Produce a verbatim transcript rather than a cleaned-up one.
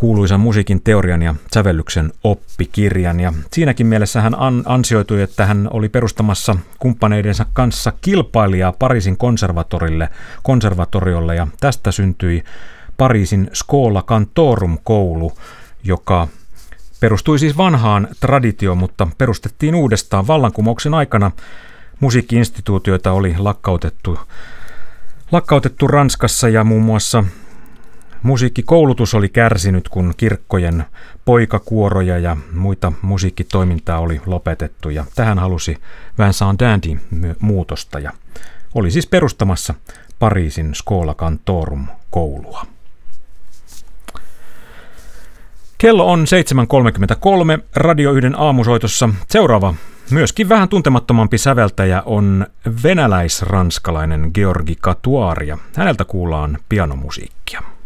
kuuluisan musiikin teorian ja sävellyksen oppikirjan. Ja siinäkin mielessä hän an- ansioitui, että hän oli perustamassa kumppaneidensa kanssa kilpailijaa Pariisin konservatorille, konservatoriolle, ja tästä syntyi Pariisin Schola Cantorum-koulu, joka perustui siis vanhaan traditioon, mutta perustettiin uudestaan. Vallankumouksen aikana musiikki-instituutioita oli lakkautettu, lakkautettu Ranskassa, ja muun muassa musiikkikoulutus oli kärsinyt, kun kirkkojen poikakuoroja ja muita musiikkitoimintaa oli lopetettu, ja tähän halusi Vincent Dandy muutosta ja oli siis perustamassa Pariisin Schola Cantorum-koulua. Kello on seitsemän kolmekymmentäkolme, Radio yhden aamusoitossa. Seuraava, myöskin vähän tuntemattomampi säveltäjä on venäläis-ranskalainen Georgi Katuar, ja häneltä kuullaan pianomusiikkia.